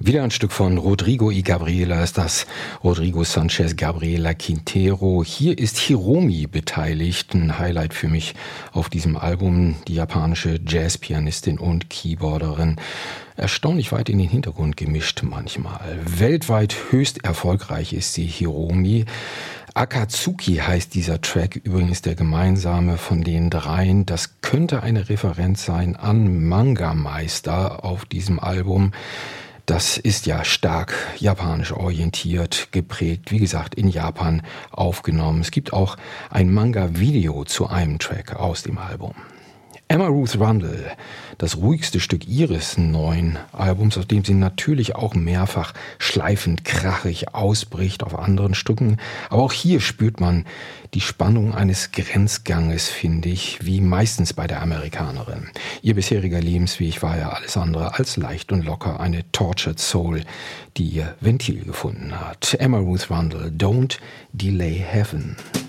Wieder ein Stück von Rodrigo y Gabriela ist das. Rodrigo Sanchez Gabriela Quintero. Hier ist Hiromi beteiligt. Ein Highlight für mich auf diesem Album. Die japanische Jazzpianistin und Keyboarderin. Erstaunlich weit in den Hintergrund gemischt manchmal. Weltweit höchst erfolgreich ist sie, Hiromi. Akatsuki heißt dieser Track, übrigens der gemeinsame von den dreien. Das könnte eine Referenz sein an Manga Meister auf diesem Album. Das ist ja stark japanisch orientiert, geprägt, wie gesagt, in Japan aufgenommen. Es gibt auch ein Manga-Video zu einem Track aus dem Album. Emma Ruth Rundle, das ruhigste Stück ihres neuen Albums, aus dem sie natürlich auch mehrfach schleifend krachig ausbricht auf anderen Stücken. Aber auch hier spürt man die Spannung eines Grenzganges, finde ich, wie meistens bei der Amerikanerin. Ihr bisheriger Lebensweg war ja alles andere als leicht und locker, eine Tortured Soul, die ihr Ventil gefunden hat. Emma Ruth Rundle, Don't Delay Heaven.